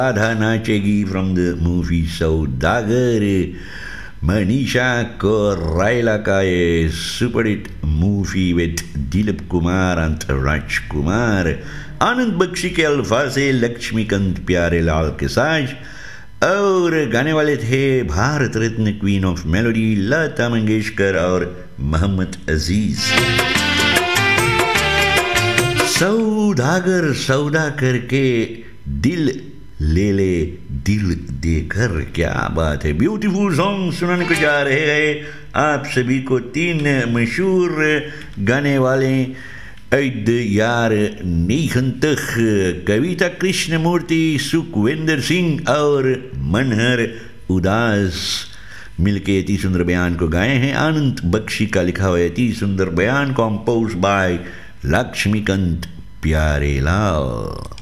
Radha नाचेगी from the movie सौदागर। मनीषा कोइराला का ये super hit movie with Dilip Kumar and राजकुमार। आनंद बख्शी के अल्फाज से लक्ष्मीकांत प्यारेलाल के साथ, और गाने वाले थे Bharat Ratna queen of melody Lata Mangeshkar और मोहम्मद अजीज। सौदागर सौदा करके दिल ले ले दिल देकर, क्या बात है। ब्यूटीफुल सॉन्ग सुनाने को जा रहे हैं आप सभी को तीन मशहूर गाने वाले ऐद यार नीखंत, कविता कृष्णमूर्ति, सुखविंदर सिंह और मनहर उदास मिलके अति सुंदर बयान को गाए हैं। आनंद बख्शी का लिखा हुआ अति सुंदर बयान कंपोज बाय लक्ष्मीकांत प्यारेलाल।